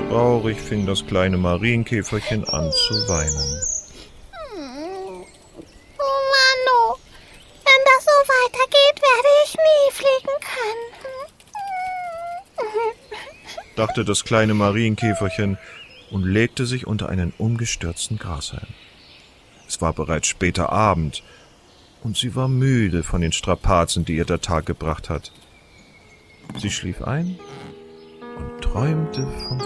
Traurig fing das kleine Marienkäferchen an zu weinen. Oh Mann, wenn das so weitergeht, werde ich nie fliegen können, dachte das kleine Marienkäferchen und legte sich unter einen umgestürzten Grashalm. Es war bereits später Abend und sie war müde von den Strapazen, die ihr der Tag gebracht hat. Sie schlief ein und träumte von